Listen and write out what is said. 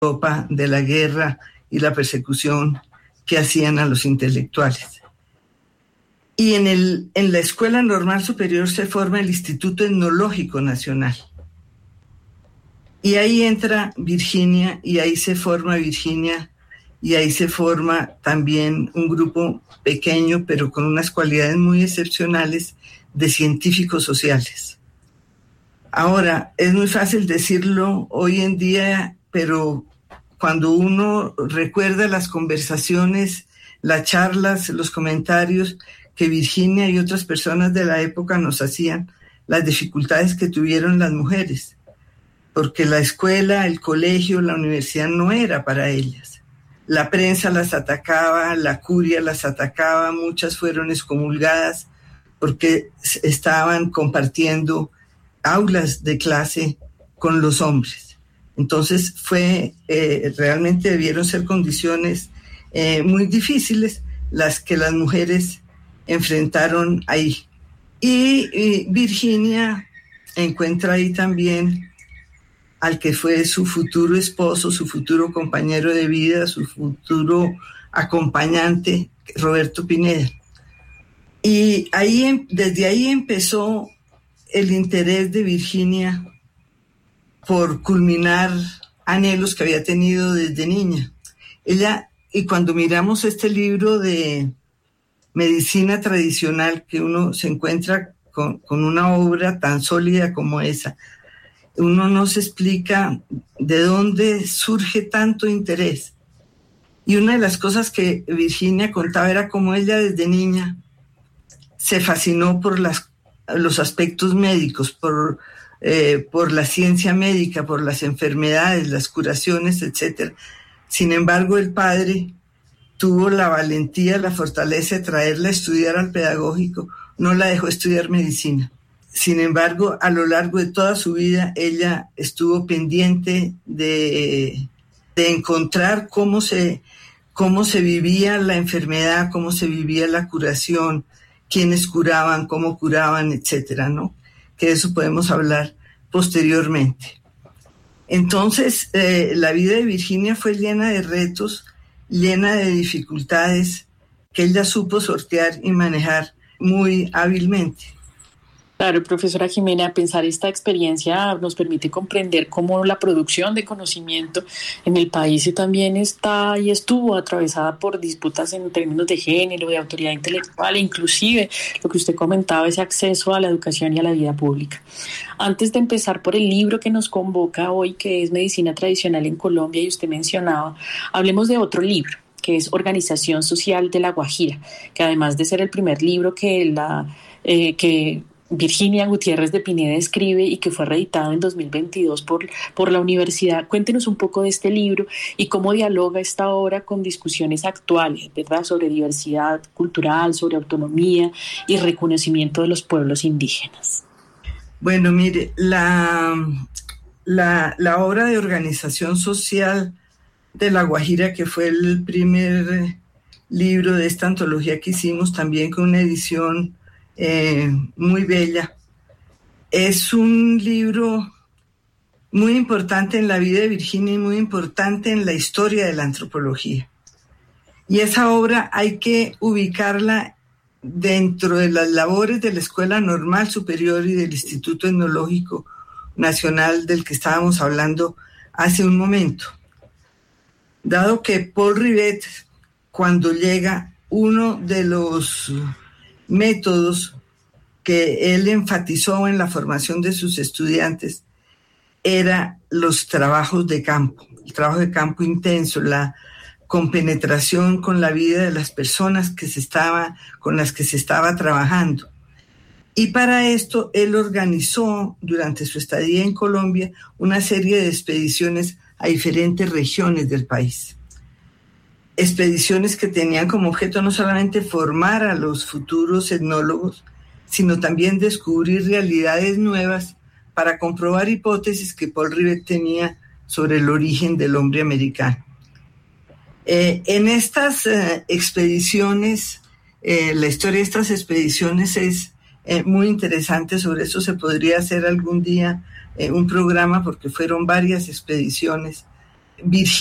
Europa de la guerra y la persecución que hacían a los intelectuales. Y en la Escuela Normal Superior se forma el Instituto Etnológico Nacional. Y ahí entra Virginia, y ahí se forma Virginia, y ahí se forma también un grupo pequeño, pero con unas cualidades muy excepcionales, de científicos sociales. Ahora, es muy fácil decirlo hoy en día, pero cuando uno recuerda las conversaciones, las charlas, los comentarios que Virginia y otras personas de la época nos hacían, las dificultades que tuvieron las mujeres, porque la escuela, el colegio, la universidad no era para ellas. La prensa las atacaba, la curia las atacaba, muchas fueron excomulgadas porque estaban compartiendo aulas de clase con los hombres. Entonces realmente debieron ser condiciones muy difíciles las que las mujeres enfrentaron ahí. Y Virginia encuentra ahí también al que fue su futuro esposo, su futuro compañero de vida, su futuro acompañante, Roberto Pineda. Y desde ahí empezó el interés de Virginia por culminar anhelos que había tenido desde niña. Y cuando miramos este libro de medicina tradicional, que uno se encuentra con una obra tan sólida como esa, uno no se explica de dónde surge tanto interés. Y una de las cosas que Virginia contaba era cómo ella desde niña se fascinó por los aspectos médicos, por la ciencia médica, por las enfermedades, las curaciones, etc. Sin embargo, el padre tuvo la valentía, la fortaleza de traerla a estudiar al pedagógico, no la dejó estudiar medicina. Sin embargo, a lo largo de toda su vida, ella estuvo pendiente de encontrar cómo se vivía la enfermedad, cómo se vivía la curación, quiénes curaban, cómo curaban, etcétera, ¿no? Que de eso podemos hablar posteriormente. Entonces, la vida de Virginia fue llena de retos, llena de dificultades que ella supo sortear y manejar muy hábilmente. Claro, profesora Jimena, pensar esta experiencia nos permite comprender cómo la producción de conocimiento en el país también está y estuvo atravesada por disputas en términos de género, de autoridad intelectual e inclusive lo que usted comentaba, ese acceso a la educación y a la vida pública. Antes de empezar por el libro que nos convoca hoy, que es Medicina Tradicional en Colombia, y usted mencionaba, hablemos de otro libro, que es Organización Social de la Guajira, que además de ser el primer libro que Virginia Gutiérrez de Pineda escribe y que fue reeditado en 2022 por la universidad. Cuéntenos un poco de este libro y cómo dialoga esta obra con discusiones actuales, ¿verdad?, sobre diversidad cultural, sobre autonomía y reconocimiento de los pueblos indígenas. Bueno, mire, la obra de Organización Social de la Guajira, que fue el primer libro de esta antología que hicimos, también con una edición muy bella. Es un libro muy importante en la vida de Virginia y muy importante en la historia de la antropología. Y esa obra hay que ubicarla dentro de las labores de la Escuela Normal Superior y del Instituto Etnológico Nacional del que estábamos hablando hace un momento. Dado que Paul Rivet, cuando llega, uno de los métodos que él enfatizó en la formación de sus estudiantes era los trabajos de campo, el trabajo de campo intenso, la compenetración con la vida de las personas con las que se estaba trabajando. Y para esto él organizó durante su estadía en Colombia una serie de expediciones a diferentes regiones del país. Expediciones que tenían como objeto no solamente formar a los futuros etnólogos, sino también descubrir realidades nuevas para comprobar hipótesis que Paul Rivet tenía sobre el origen del hombre americano. En estas expediciones, la historia de estas expediciones es muy interesante. Sobre eso se podría hacer algún día un programa, porque fueron varias expediciones Virginia